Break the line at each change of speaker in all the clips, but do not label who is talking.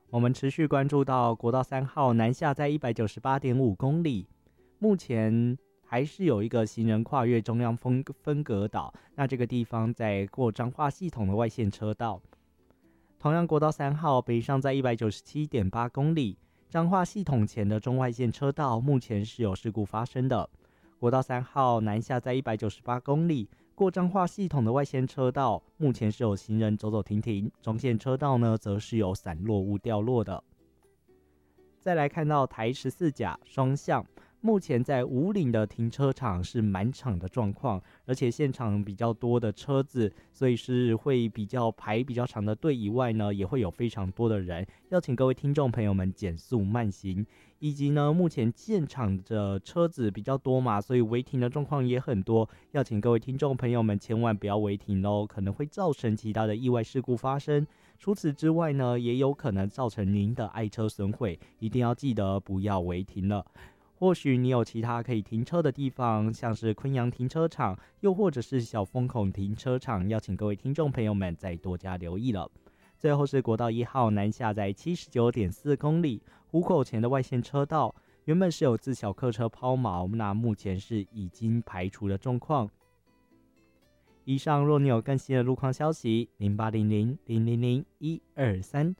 我们持续关注到国道3号南下在 198.5 公里，目前还是有一个行人跨越中央分隔岛，那这个地方在过彰化系统的外线车道。同样国道3号北上在 197.8 公里，彰化系统前的中外线车道目前是有事故发生的。国道3号南下在198公里，过彰化系统的外线车道目前是有行人走走停停，中线车道呢则是有散落物掉落的。再来看到台14甲双向，目前在武岭的停车场是满场的状况，而且现场比较多的车子，所以是会排比较长的队以外呢，也会有非常多的人，要请各位听众朋友们减速慢行。以及呢，目前现场的车子比较多嘛，所以违停的状况也很多，要请各位听众朋友们千万不要违停哦，可能会造成其他的意外事故发生。除此之外呢，也有可能造成您的爱车损毁，一定要记得不要违停了。或许你有其他可以停车的地方，像是昆阳停车场，又或者是小丰口停车场，要请各位听众朋友们再多加留意了。最后是国道1号南下在 79.4 公里，湖口前的外线车道原本是有自小客车抛锚，那目前是已经排除的状况。以上若你有更新的路况消息，0800-000-123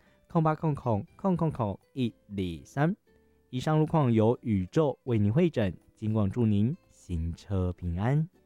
0800-123。以上路况由宇宙为您汇整，今晚祝您行车平安。